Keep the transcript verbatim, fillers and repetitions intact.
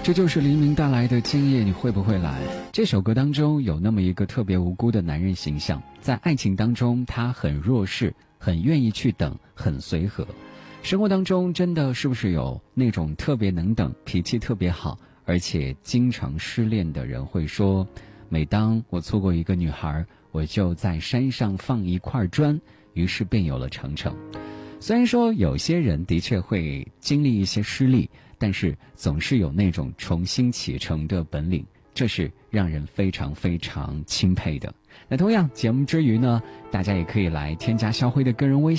这就是黎明带来的今夜你会不会来。这首歌当中有那么一个特别无辜的男人形象，在爱情当中他很弱势，很愿意去等，很随和。生活当中真的是不是有那种特别能等，脾气特别好，而且经常失恋的人会说，每当我错过一个女孩，我就在山上放一块砖，于是便有了程程。虽然说有些人的确会经历一些失利，但是总是有那种重新启程的本领，这是让人非常非常钦佩的。那同样节目之余呢，大家也可以来添加肖辉的个人微信